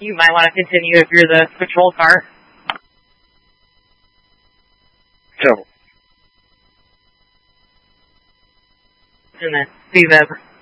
You might want to continue if you're the patrol car. So. And then see the